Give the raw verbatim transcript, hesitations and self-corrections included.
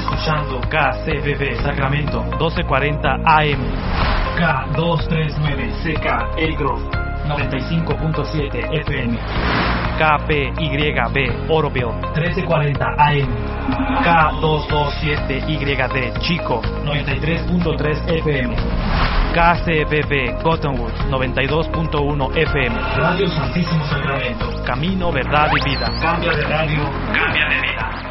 escuchando K C B B Sacramento doce cuarenta A M, K doscientos treinta y nueve C K Elgrove noventa y cinco punto siete F M, K P Y B Oroville trece cuarenta A M, K doscientos veintisiete Y D Chico noventa y tres punto tres F M, K C B B Cottonwood noventa y dos punto uno F M, Radio Santísimo Sacramento, Camino, Verdad y Vida. Cambia de radio, cambia de vida.